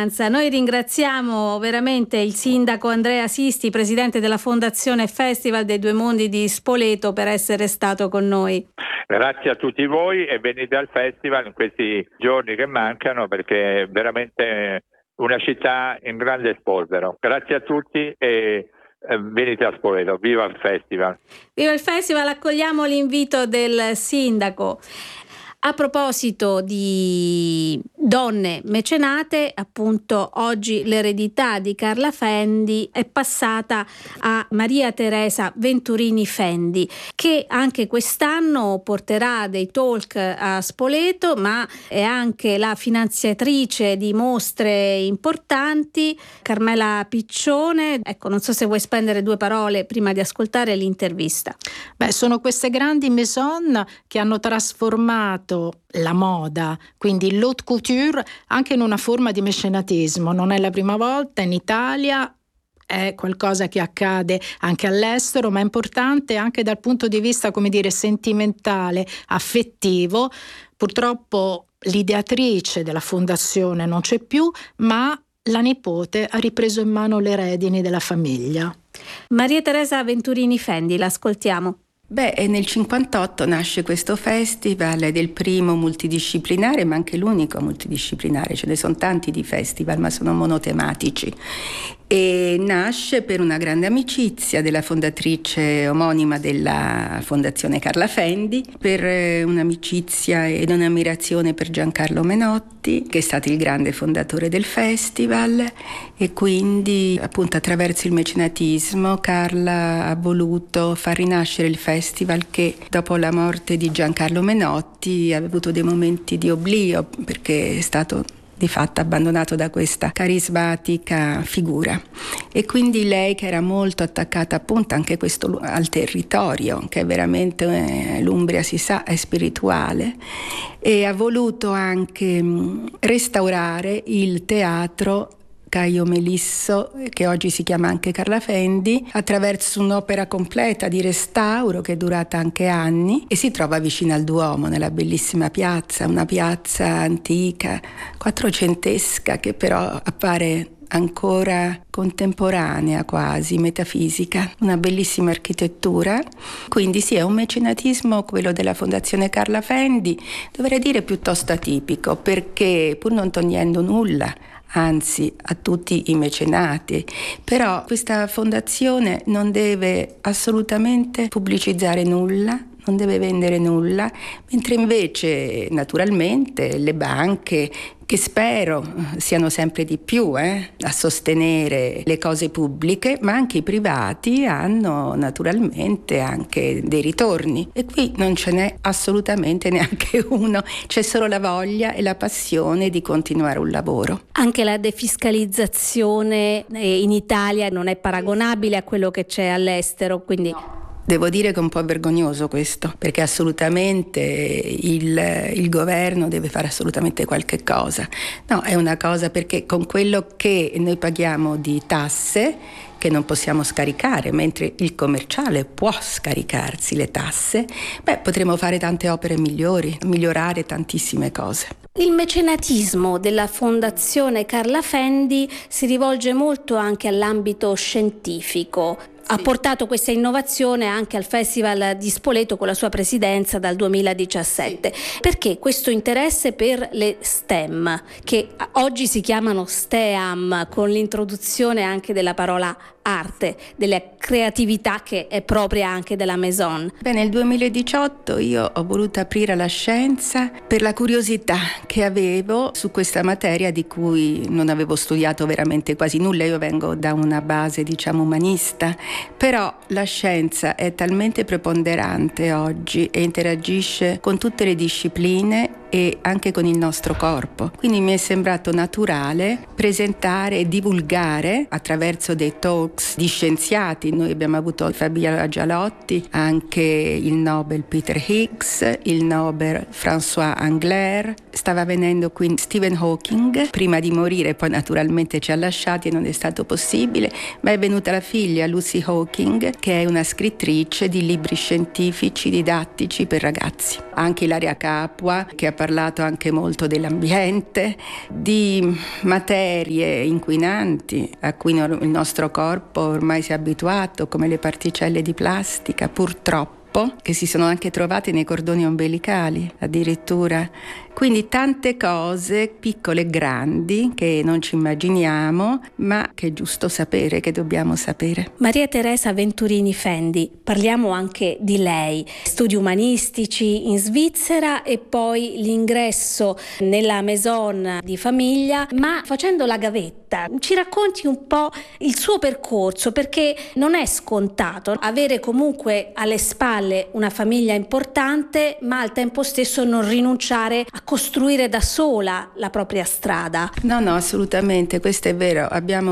vicinanza. Noi ringraziamo veramente il sindaco Andrea Sisti, presidente della Fondazione Festival dei Due Mondi di Spoleto, per essere stato con noi. Grazie a tutti voi e venite al festival in questi giorni che mancano, perché è veramente una città in grande spolvero. Grazie a tutti e venite a Spoleto. Viva il festival! Viva il festival, accogliamo l'invito del sindaco. A proposito di donne mecenate, appunto oggi l'eredità di Carla Fendi è passata a Maria Teresa Venturini Fendi, che anche quest'anno porterà dei talk a Spoleto, ma è anche la finanziatrice di mostre importanti. Carmela Piccione, ecco, non so se vuoi spendere due parole prima di ascoltare l'intervista. Sono queste grandi maison che hanno trasformato la moda, quindi l'haute couture, anche in una forma di mecenatismo. Non è la prima volta in Italia, è qualcosa che accade anche all'estero, ma è importante anche dal punto di vista, come dire, sentimentale, affettivo. Purtroppo l'ideatrice della fondazione non c'è più, ma la nipote ha ripreso in mano le redini della famiglia. Maria Teresa Venturini Fendi, l'ascoltiamo. Nel 58 nasce questo festival, ed è il primo multidisciplinare, ma anche l'unico multidisciplinare. Ce ne sono tanti di festival, ma sono monotematici. E nasce per una grande amicizia della fondatrice omonima della Fondazione Carla Fendi, per un'amicizia ed un'ammirazione per Giancarlo Menotti, che è stato il grande fondatore del festival, e quindi appunto attraverso il mecenatismo Carla ha voluto far rinascere il festival, che dopo la morte di Giancarlo Menotti ha avuto dei momenti di oblio, perché è stato di fatto abbandonato da questa carismatica figura. E quindi lei, che era molto attaccata appunto anche questo al territorio, che è veramente l'Umbria, si sa, è spirituale, e ha voluto anche restaurare il teatro Caio Melisso, che oggi si chiama anche Carla Fendi, attraverso un'opera completa di restauro che è durata anche anni, e si trova vicino al Duomo, nella bellissima piazza, una piazza antica, quattrocentesca, che però appare ancora contemporanea, quasi metafisica, una bellissima architettura. Quindi sì, è un mecenatismo, quello della Fondazione Carla Fendi, dovrei dire piuttosto atipico, perché pur non togliendo nulla, anzi a tutti i mecenati, però questa fondazione non deve assolutamente pubblicizzare nulla, non deve vendere nulla, mentre invece naturalmente le banche, che spero siano sempre di più a sostenere le cose pubbliche, ma anche i privati hanno naturalmente anche dei ritorni, e qui non ce n'è assolutamente neanche uno, c'è solo la voglia e la passione di continuare un lavoro. Anche la defiscalizzazione in Italia non è paragonabile a quello che c'è all'estero, quindi no. Devo dire che è un po' vergognoso questo, perché assolutamente il governo deve fare assolutamente qualche cosa. No, è una cosa, perché con quello che noi paghiamo di tasse, che non possiamo scaricare, mentre il commerciale può scaricarsi le tasse, potremo fare tante opere migliori, migliorare tantissime cose. Il mecenatismo della Fondazione Carla Fendi si rivolge molto anche all'ambito scientifico. Ha portato questa innovazione anche al Festival di Spoleto con la sua presidenza dal 2017. Perché questo interesse per le STEM, che oggi si chiamano STEAM, con l'introduzione anche della parola arte, della creatività che è propria anche della Maison? Nel 2018 io ho voluto aprire la scienza per la curiosità che avevo su questa materia, di cui non avevo studiato veramente quasi nulla. Io vengo da una base, umanista, però la scienza è talmente preponderante oggi e interagisce con tutte le discipline e anche con il nostro corpo. Quindi mi è sembrato naturale presentare e divulgare attraverso dei talks di scienziati. Noi abbiamo avuto Fabiola Gialotti, anche il Nobel Peter Higgs, il Nobel François Englert, stava venendo qui Stephen Hawking prima di morire, poi naturalmente ci ha lasciati e non è stato possibile, ma è venuta la figlia Lucy Hawking, che è una scrittrice di libri scientifici didattici per ragazzi. Anche Ilaria Capua, che ha parlato anche molto dell'ambiente, di materie inquinanti a cui il nostro corpo ormai si è abituato, come le particelle di plastica, purtroppo, che si sono anche trovate nei cordoni ombelicali addirittura. Quindi tante cose, piccole e grandi, che non ci immaginiamo, ma che è giusto sapere, che dobbiamo sapere. Maria Teresa Venturini Fendi, parliamo anche di lei. Studi umanistici in Svizzera e poi l'ingresso nella maison di famiglia, ma facendo la gavetta. Ci racconti un po' il suo percorso, perché non è scontato avere comunque alle spalle una famiglia importante, ma al tempo stesso non rinunciare a costruire da sola la propria strada. No, assolutamente, questo è vero.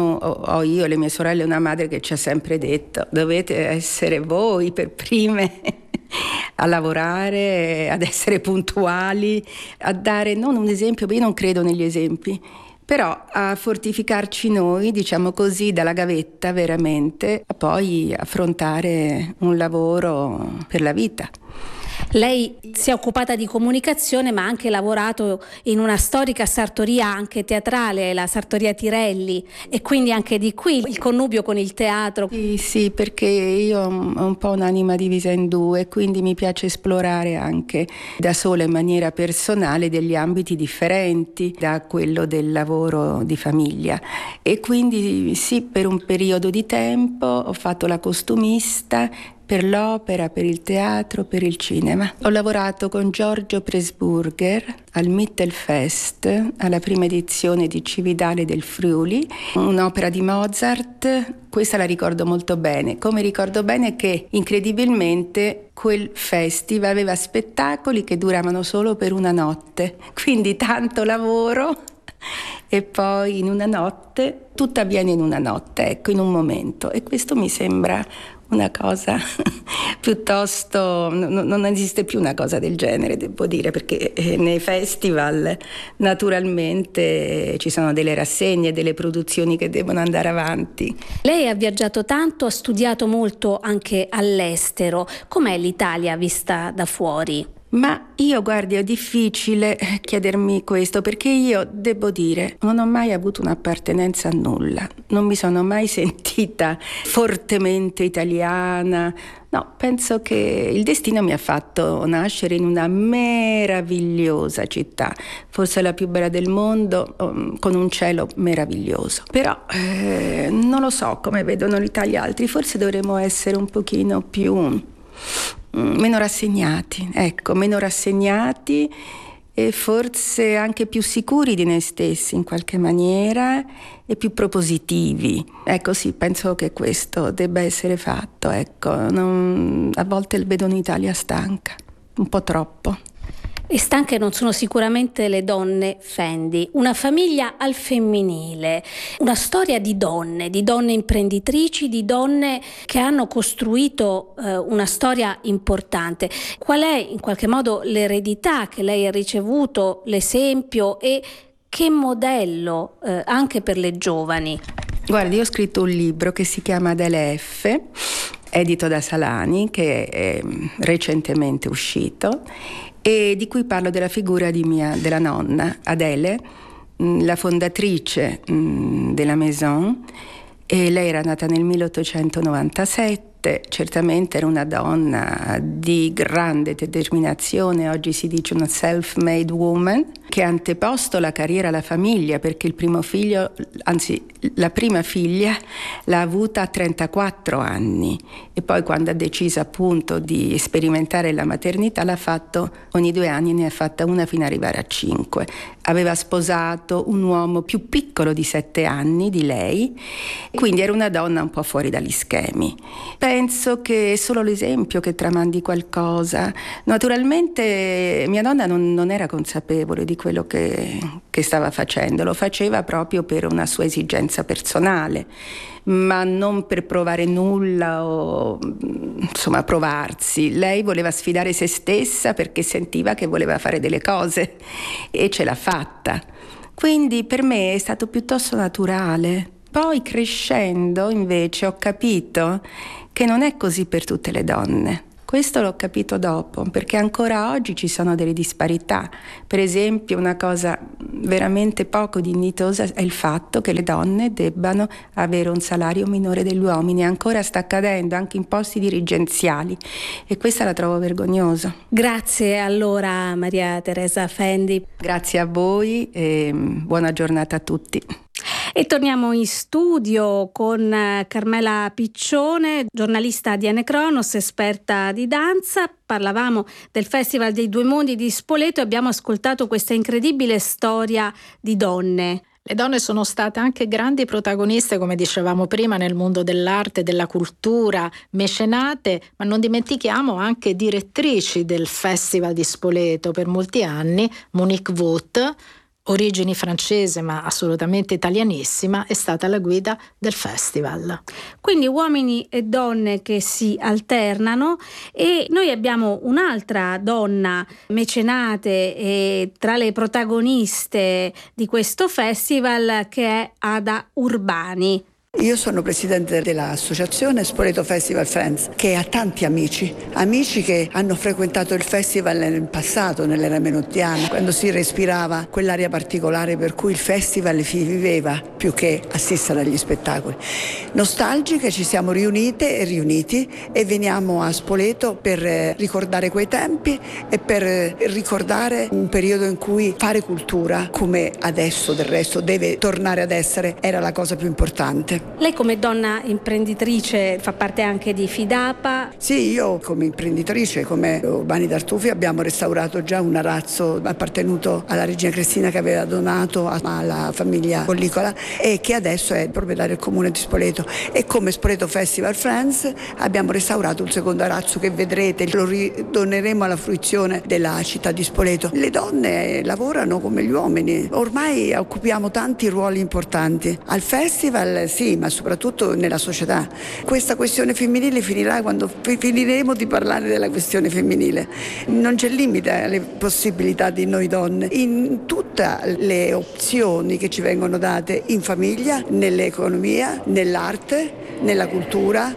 Ho io e le mie sorelle una madre che ci ha sempre detto: dovete essere voi per prime a lavorare, ad essere puntuali, a dare non un esempio, io non credo negli esempi, però a fortificarci noi, diciamo così, dalla gavetta veramente, a poi affrontare un lavoro per la vita. Lei si è occupata di comunicazione, ma ha anche lavorato in una storica sartoria anche teatrale, la Sartoria Tirelli, e quindi anche di qui il connubio con il teatro. Sì, perché io ho un po' un'anima divisa in due, quindi mi piace esplorare anche da sola in maniera personale degli ambiti differenti da quello del lavoro di famiglia. E quindi sì, per un periodo di tempo ho fatto la costumista per l'opera, per il teatro, per il cinema. Ho lavorato con Giorgio Pressburger al Mittelfest, alla prima edizione di Cividale del Friuli, un'opera di Mozart. Questa la ricordo molto bene, come ricordo bene che incredibilmente quel festival aveva spettacoli che duravano solo per una notte, quindi tanto lavoro e poi in una notte, tutto avviene in una notte, ecco, in un momento, e questo mi sembra una cosa piuttosto, non esiste più una cosa del genere, devo dire, perché nei festival naturalmente ci sono delle rassegne, delle produzioni che devono andare avanti. Lei ha viaggiato tanto, ha studiato molto anche all'estero. Com'è l'Italia vista da fuori? Ma io, guardi, è difficile chiedermi questo, perché io, devo dire, non ho mai avuto un'appartenenza a nulla, non mi sono mai sentita fortemente italiana. No, penso che il destino mi ha fatto nascere in una meravigliosa città, forse la più bella del mondo, con un cielo meraviglioso. Però non lo so come vedono l'Italia altri, forse dovremmo essere un pochino meno rassegnati, e forse anche più sicuri di noi stessi in qualche maniera e più propositivi. Ecco, sì, penso che questo debba essere fatto, ecco. A volte vedo un'Italia stanca, un po' troppo. E stanche non sono sicuramente le donne Fendi. Una famiglia al femminile, una storia di donne imprenditrici, di donne che hanno costruito una storia importante. Qual è in qualche modo l'eredità che lei ha ricevuto, l'esempio e che modello anche per le giovani? Guardi, io ho scritto un libro che si chiama Adele F., edito da Salani, che è recentemente uscito, e di cui parlo della figura della nonna Adele, la fondatrice della Maison, e lei era nata nel 1897. Certamente era una donna di grande determinazione, oggi si dice una self-made woman, che ha anteposto la carriera alla famiglia, perché il primo figlio, anzi la prima figlia l'ha avuta a 34 anni e poi quando ha deciso appunto di sperimentare la maternità l'ha fatto ogni 2 anni, ne ha fatta una fino ad arrivare a 5. Aveva sposato un uomo più piccolo di 7 anni di lei, quindi era una donna un po' fuori dagli schemi. Penso che è solo l'esempio che tramandi qualcosa. Naturalmente mia nonna non era consapevole di quello che stava facendo, lo faceva proprio per una sua esigenza personale, ma non per provare nulla o insomma provarsi. Lei voleva sfidare se stessa perché sentiva che voleva fare delle cose e ce l'ha fatta. Quindi per me è stato piuttosto naturale. Poi crescendo invece ho capito che non è così per tutte le donne. Questo l'ho capito dopo, perché ancora oggi ci sono delle disparità. Per esempio, una cosa veramente poco dignitosa è il fatto che le donne debbano avere un salario minore degli uomini. Ancora sta accadendo anche in posti dirigenziali e questa la trovo vergognosa. Grazie allora Maria Teresa Fendi. Grazie a voi e buona giornata a tutti. E torniamo in studio con Carmela Piccione, giornalista di Anecronos, esperta di danza. Parlavamo del Festival dei Due Mondi di Spoleto e abbiamo ascoltato questa incredibile storia di donne. Le donne sono state anche grandi protagoniste, come dicevamo prima, nel mondo dell'arte, della cultura, mecenate, ma non dimentichiamo anche direttrici del Festival di Spoleto per molti anni. Monique Vaught, origini francese ma assolutamente italianissima, è stata la guida del festival. Quindi uomini e donne che si alternano, e noi abbiamo un'altra donna mecenate e tra le protagoniste di questo festival, che è Ada Urbani. Io sono presidente dell'associazione Spoleto Festival Friends, che ha tanti amici che hanno frequentato il festival nel passato, nell'era menottiana, quando si respirava quell'aria particolare per cui il festival si viveva più che assistere agli spettacoli. Nostalgiche ci siamo riunite e riuniti e veniamo a Spoleto per ricordare quei tempi e per ricordare un periodo in cui fare cultura, come adesso del resto deve tornare ad essere, era la cosa più importante. Lei come donna imprenditrice fa parte anche di Fidapa? Sì, io come imprenditrice, come Urbani d'Artufi, abbiamo restaurato già un arazzo appartenuto alla regina Cristina che aveva donato alla famiglia Collicola e che adesso è proprietario del comune di Spoleto, e come Spoleto Festival Friends abbiamo restaurato un secondo arazzo che vedrete, lo ridoneremo alla fruizione della città di Spoleto. Le donne lavorano come gli uomini, ormai occupiamo tanti ruoli importanti. Al festival sì, ma soprattutto nella società. Questa questione femminile finirà quando finiremo di parlare della questione femminile. Non c'è limite alle possibilità di noi donne in tutte le opzioni che ci vengono date in famiglia, nell'economia, nell'arte, nella cultura.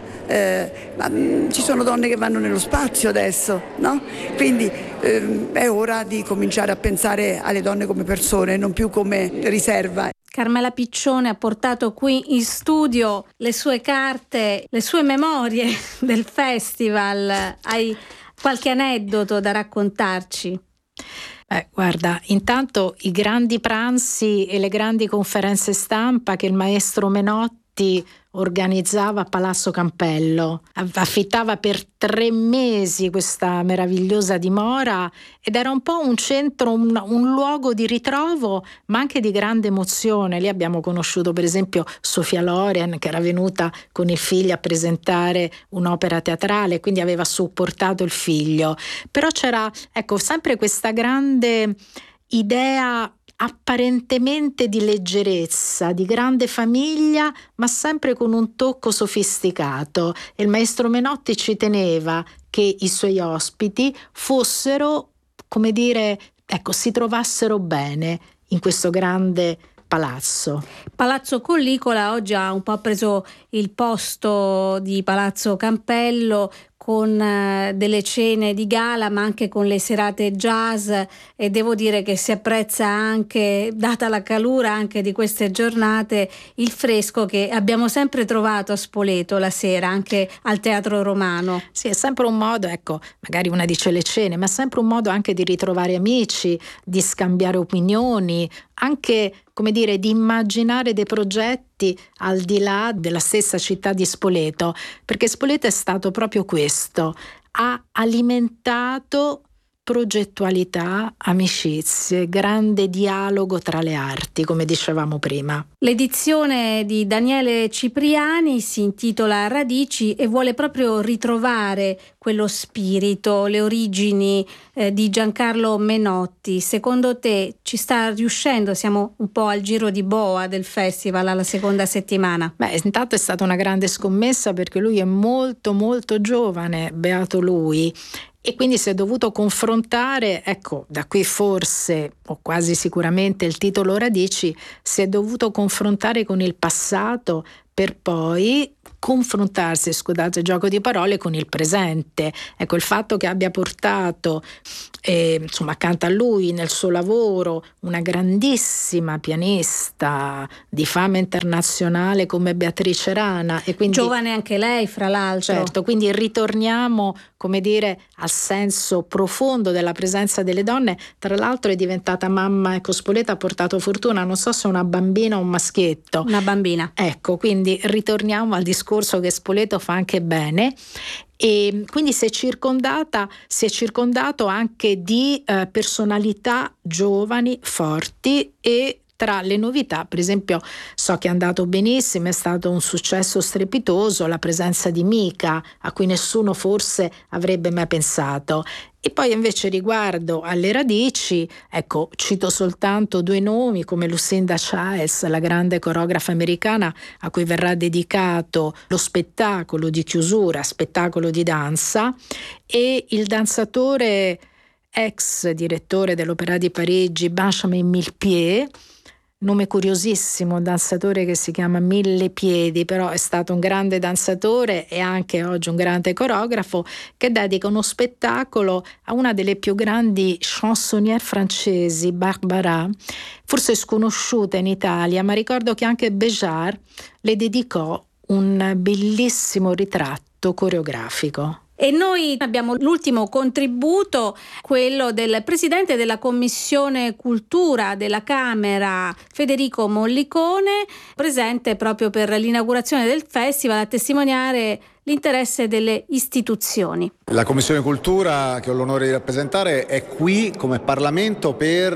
Ci sono donne che vanno nello spazio adesso, no? Quindi è ora di cominciare a pensare alle donne come persone, non più come riserva. Carmela Piccione ha portato qui in studio le sue carte, le sue memorie del festival. Hai qualche aneddoto da raccontarci? Guarda, intanto i grandi pranzi e le grandi conferenze stampa che il maestro Menotti organizzava a Palazzo Campello, affittava per 3 mesi questa meravigliosa dimora ed era un po' un centro, un luogo di ritrovo ma anche di grande emozione. Lì abbiamo conosciuto per esempio Sofia Loren, che era venuta con il figlio a presentare un'opera teatrale, quindi aveva supportato il figlio, però c'era sempre questa grande idea apparentemente di leggerezza, di grande famiglia, ma sempre con un tocco sofisticato. E il maestro Menotti ci teneva che i suoi ospiti fossero, si trovassero bene in questo grande palazzo. Palazzo Collicola oggi ha un po' preso il posto di Palazzo Campello, con delle cene di gala ma anche con le serate jazz, e devo dire che si apprezza anche, data la calura anche di queste giornate, il fresco che abbiamo sempre trovato a Spoleto la sera, anche al Teatro Romano. Sì, è sempre un modo, magari una dice le cene, ma è sempre un modo anche di ritrovare amici, di scambiare opinioni, anche di immaginare dei progetti al di là della stessa città di Spoleto, perché Spoleto è stato proprio questo, ha alimentato progettualità, amicizie, grande dialogo tra le arti, come dicevamo prima. L'edizione di Daniele Cipriani si intitola Radici e vuole proprio ritrovare quello spirito, le origini di Giancarlo Menotti. Secondo te ci sta riuscendo? Siamo un po' al giro di boa del festival, alla seconda settimana. Intanto è stata una grande scommessa, perché lui è molto molto giovane, beato lui, e quindi si è dovuto confrontare, da qui forse o quasi sicuramente il titolo Radici, si è dovuto confrontare con il passato per poi confrontarsi, scusate il gioco di parole, con il presente. Ecco, il fatto che abbia portato accanto a lui nel suo lavoro una grandissima pianista di fama internazionale come Beatrice Rana, e quindi giovane anche lei, fra l'altro. Certo, quindi ritorniamo, come dire, al senso profondo della presenza delle donne. Tra l'altro è diventata mamma, ecco, Spoleto ha portato fortuna, non so se una bambina o un maschietto. Una bambina. Ecco, quindi ritorniamo al discorso che Spoleto fa anche bene, e quindi si è circondato anche di personalità giovani, forti, e tra le novità, per esempio, so che è andato benissimo, è stato un successo strepitoso la presenza di Mika, a cui nessuno forse avrebbe mai pensato. E poi invece riguardo alle radici, ecco, cito soltanto 2 nomi come Lucinda Childs, la grande coreografa americana a cui verrà dedicato lo spettacolo di chiusura, spettacolo di danza, e il danzatore ex direttore dell'Opéra di Parigi Benjamin Millepied, nome curiosissimo, un danzatore che si chiama Millepiedi, però è stato un grande danzatore e anche oggi un grande coreografo, che dedica uno spettacolo a una delle più grandi chansonniere francesi, Barbara, forse sconosciuta in Italia, ma ricordo che anche Béjart le dedicò un bellissimo ritratto coreografico. E noi abbiamo l'ultimo contributo, quello del presidente della Commissione Cultura della Camera, Federico Mollicone, presente proprio per l'inaugurazione del festival a testimoniare l'interesse delle istituzioni. La Commissione Cultura, che ho l'onore di rappresentare, è qui come Parlamento per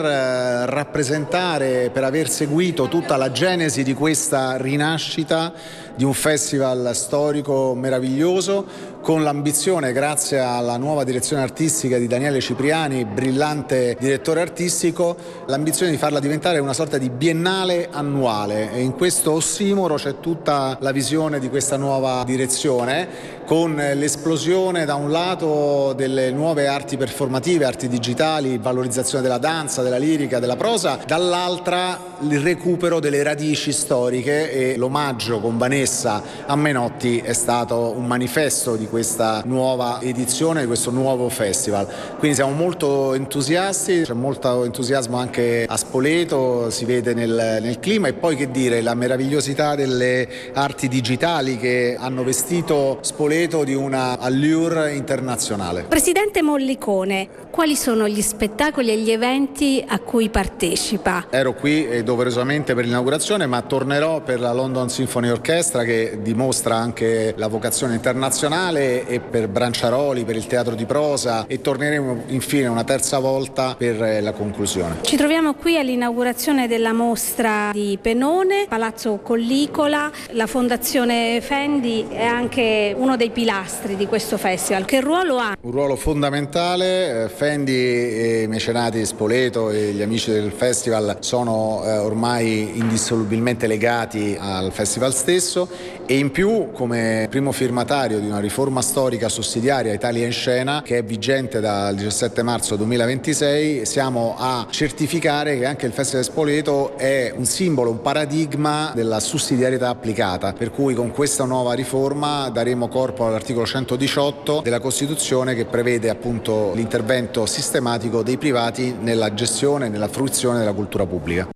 rappresentare, per aver seguito tutta la genesi di questa rinascita di un festival storico meraviglioso, con l'ambizione, grazie alla nuova direzione artistica di Daniele Cipriani, brillante direttore artistico, l'ambizione di farla diventare una sorta di biennale annuale, e in questo ossimoro c'è tutta la visione di questa nuova direzione, con l'esplosione da un lato delle nuove arti performative, arti digitali, valorizzazione della danza, della lirica, della prosa, dall'altra il recupero delle radici storiche, e l'omaggio con Vanessa a Menotti è stato un manifesto di questa nuova edizione, di questo nuovo festival. Quindi siamo molto entusiasti, c'è molto entusiasmo anche a Spoleto, si vede nel clima, e poi che dire, la meravigliosità delle arti digitali che hanno vestito Spoleto di una allure internazionale. Presidente Mollicone, quali sono gli spettacoli e gli eventi a cui partecipa? Ero qui doverosamente per l'inaugurazione, ma tornerò per la London Symphony Orchestra, che dimostra anche la vocazione internazionale, e per Branciaroli, per il teatro di prosa, e torneremo infine una terza volta per la conclusione. Ci troviamo qui all'inaugurazione della mostra di Penone, Palazzo Collicola. La Fondazione Fendi è anche uno dei pilastri di questo festival. Che ruolo ha? Un ruolo fondamentale. Fendi e i mecenati Spoleto e gli amici del festival sono ormai indissolubilmente legati al festival stesso, e in più, come primo firmatario di una riforma storica sussidiaria Italia in Scena, che è vigente dal 17 marzo 2026, siamo a certificare che anche il Festival Spoleto è un simbolo, un paradigma della sussidiarietà applicata, per cui con questa nuova riforma daremo corpo all'articolo 118 della Costituzione, che prevede appunto l'intervento sistematico dei privati nella gestione e nella fruizione della cultura pubblica.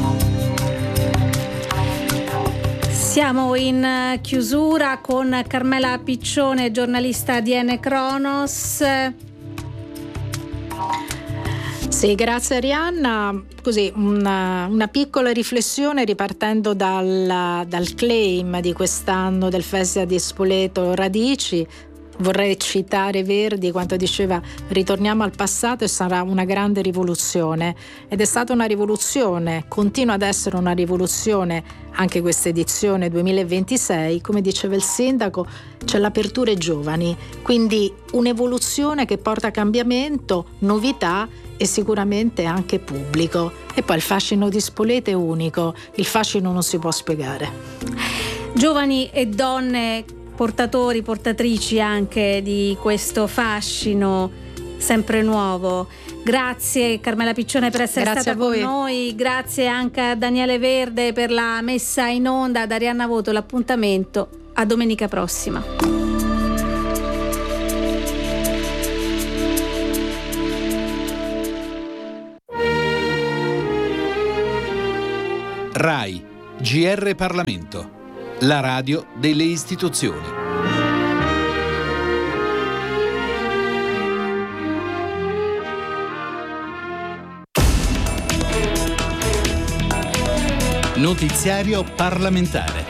Siamo in chiusura con Carmela Piccione, giornalista di N Cronos. Sì, grazie Arianna. Così una piccola riflessione ripartendo dal claim di quest'anno del Festival di Spoleto Radici. Vorrei citare Verdi quando diceva: ritorniamo al passato e sarà una grande rivoluzione, ed è stata una rivoluzione, continua ad essere una rivoluzione anche questa edizione 2026. Come diceva il sindaco, c'è l'apertura ai giovani, quindi un'evoluzione che porta cambiamento, novità e sicuramente anche pubblico. E poi il fascino di Spoleto è unico, il fascino non si può spiegare. Giovani e donne portatori, portatrici anche di questo fascino, sempre nuovo. Grazie Carmela Piccione per essere Grazie stata con noi, grazie anche a Daniele Verde per la messa in onda, ad Arianna Voto. L'appuntamento a domenica prossima. RAI GR Parlamento, la radio delle istituzioni. Notiziario parlamentare.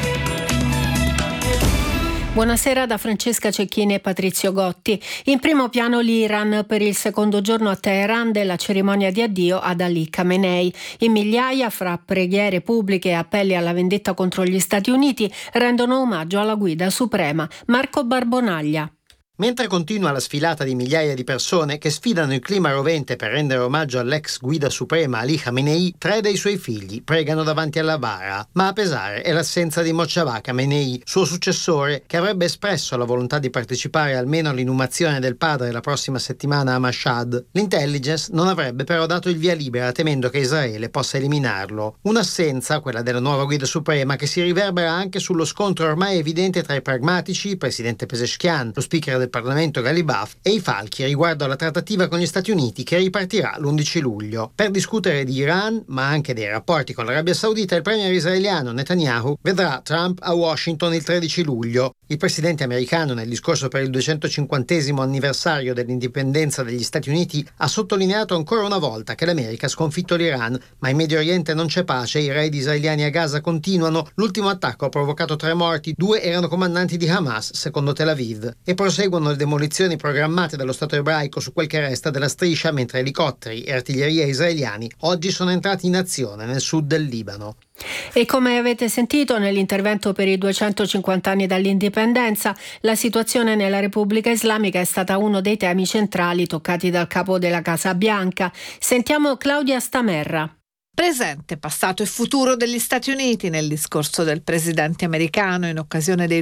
Buonasera da Francesca Cecchini e Patrizio Gotti. In primo piano l'Iran per il secondo giorno a Teheran della cerimonia di addio ad Ali Khamenei. In migliaia, fra preghiere pubbliche e appelli alla vendetta contro gli Stati Uniti, rendono omaggio alla guida suprema. Marco Barbonaglia. Mentre continua la sfilata di migliaia di persone che sfidano il clima rovente per rendere omaggio all'ex guida suprema Ali Khamenei, 3 dei suoi figli pregano davanti alla bara. Ma a pesare è l'assenza di Mojtaba Khamenei, suo successore, che avrebbe espresso la volontà di partecipare almeno all'inumazione del padre la prossima settimana a Mashhad. L'intelligence non avrebbe però dato il via libera, temendo che Israele possa eliminarlo. Un'assenza, quella della nuova guida suprema, che si riverbera anche sullo scontro ormai evidente tra i pragmatici, il presidente Pezeshkian, lo speaker del Parlamento Ghalibaf, e i falchi riguardo alla trattativa con gli Stati Uniti che ripartirà l'11 luglio. Per discutere di Iran, ma anche dei rapporti con l'Arabia Saudita, il premier israeliano Netanyahu vedrà Trump a Washington il 13 luglio. Il presidente americano, nel discorso per il 250° anniversario dell'indipendenza degli Stati Uniti, ha sottolineato ancora una volta che l'America ha sconfitto l'Iran, ma in Medio Oriente non c'è pace, i raid israeliani a Gaza continuano, l'ultimo attacco ha provocato 3 morti, 2 erano comandanti di Hamas, secondo Tel Aviv, e proseguono le demolizioni programmate dallo Stato ebraico su quel che resta della striscia, mentre elicotteri e artiglieria israeliani oggi sono entrati in azione nel sud del Libano. E come avete sentito nell'intervento per i 250 anni dall'indipendenza, la situazione nella Repubblica Islamica è stata uno dei temi centrali toccati dal capo della Casa Bianca. Sentiamo Claudia Stamerra. Presente, passato e futuro degli Stati Uniti nel discorso del presidente americano in occasione dei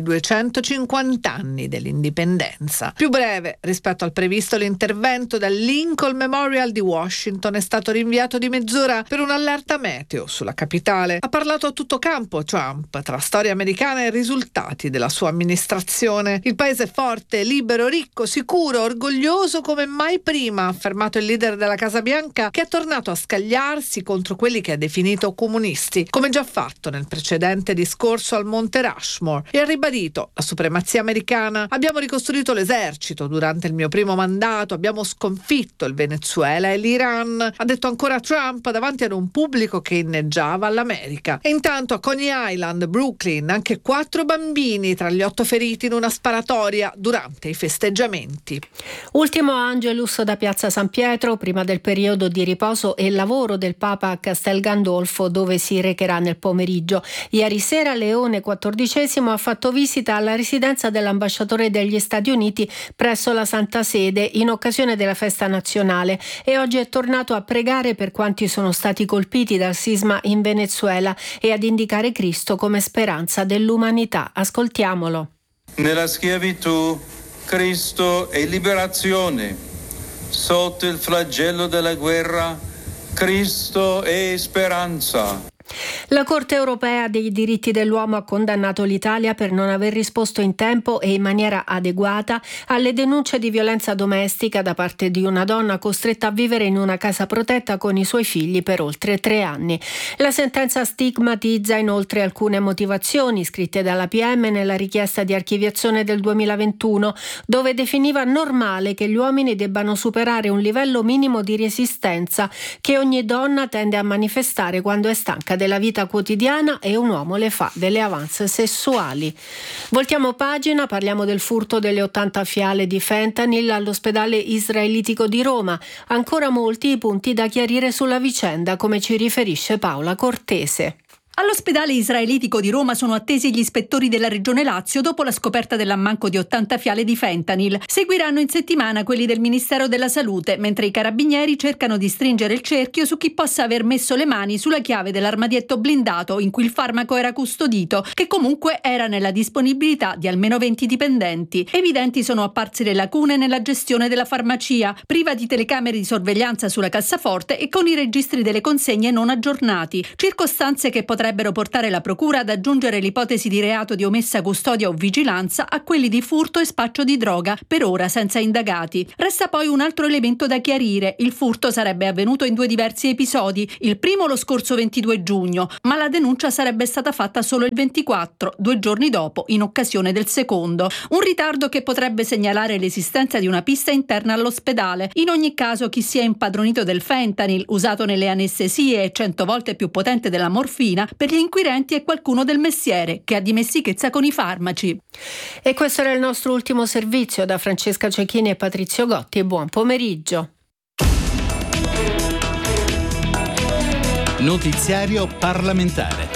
250 anni dell'indipendenza. Più breve rispetto al previsto, l'intervento dal Lincoln Memorial di Washington è stato rinviato di mezz'ora per un'allerta meteo sulla capitale. Ha parlato a tutto campo Trump tra storia americana e risultati della sua amministrazione. Il paese è forte, libero, ricco, sicuro, orgoglioso come mai prima, ha affermato il leader della Casa Bianca, che è tornato a scagliarsi contro quelli che ha definito comunisti, come già fatto nel precedente discorso al Monte Rushmore, e ha ribadito la supremazia americana. Abbiamo ricostruito l'esercito durante il mio primo mandato, abbiamo sconfitto il Venezuela e l'Iran, ha detto ancora Trump davanti ad un pubblico che inneggiava all'America. E intanto a Coney Island, Brooklyn, anche 4 bambini tra gli 8 feriti in una sparatoria durante i festeggiamenti. Ultimo Angelus da Piazza San Pietro, prima del periodo di riposo e lavoro del Papa a Castel Gandolfo, dove si recherà nel pomeriggio. Ieri sera Leone XIV ha fatto visita alla residenza dell'ambasciatore degli Stati Uniti presso la Santa Sede in occasione della festa nazionale e oggi è tornato a pregare per quanti sono stati colpiti dal sisma in Venezuela e ad indicare Cristo come speranza dell'umanità. Ascoltiamolo. Nella schiavitù Cristo è liberazione, sotto il flagello della guerra Cristo è speranza. La Corte europea dei diritti dell'uomo ha condannato l'Italia per non aver risposto in tempo e in maniera adeguata alle denunce di violenza domestica da parte di una donna costretta a vivere in una casa protetta con i suoi figli per oltre 3 anni. La sentenza stigmatizza inoltre alcune motivazioni scritte dalla PM nella richiesta di archiviazione del 2021, dove definiva normale che gli uomini debbano superare un livello minimo di resistenza che ogni donna tende a manifestare quando è stanca della vita quotidiana e un uomo le fa delle avance sessuali. Voltiamo pagina, parliamo del furto delle 80 fiale di fentanyl all'ospedale israelitico di Roma. Ancora molti i punti da chiarire sulla vicenda, come ci riferisce Paola Cortese. All'ospedale israelitico di Roma sono attesi gli ispettori della Regione Lazio dopo la scoperta dell'ammanco di 80 fiale di fentanyl. Seguiranno in settimana quelli del Ministero della Salute, mentre i carabinieri cercano di stringere il cerchio su chi possa aver messo le mani sulla chiave dell'armadietto blindato in cui il farmaco era custodito, che comunque era nella disponibilità di almeno 20 dipendenti. Evidenti sono apparse le lacune nella gestione della farmacia, priva di telecamere di sorveglianza sulla cassaforte e con i registri delle consegne non aggiornati, circostanze che potrebbero portare la procura ad aggiungere l'ipotesi di reato di omessa custodia o vigilanza a quelli di furto e spaccio di droga, per ora senza indagati. Resta poi un altro elemento da chiarire: il furto sarebbe avvenuto in 2 diversi episodi, il primo lo scorso 22 giugno, ma la denuncia sarebbe stata fatta solo il 24, 2 giorni dopo, in occasione del secondo. Un ritardo che potrebbe segnalare l'esistenza di una pista interna all'ospedale. In ogni caso, chi si è impadronito del fentanyl, usato nelle anestesie e 100 volte più potente della morfina, per gli inquirenti è qualcuno del mestiere che ha dimestichezza con i farmaci. E questo era il nostro ultimo servizio. Da Francesca Cecchini e Patrizio Gotti, buon pomeriggio. Notiziario parlamentare.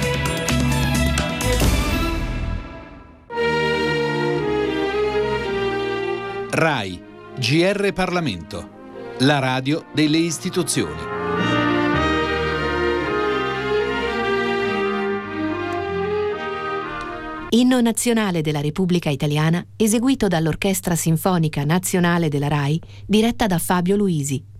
RAI, GR Parlamento, la radio delle istituzioni. Inno nazionale della Repubblica Italiana, eseguito dall'Orchestra Sinfonica Nazionale della RAI, diretta da Fabio Luisi.